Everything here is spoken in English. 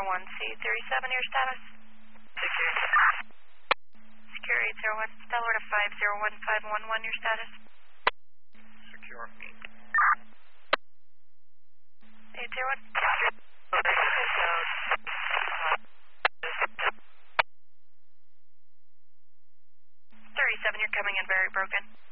C37, your status? Secure 801, Stellar to 501-511, your status? Secure. 801? 37, you're coming in very broken.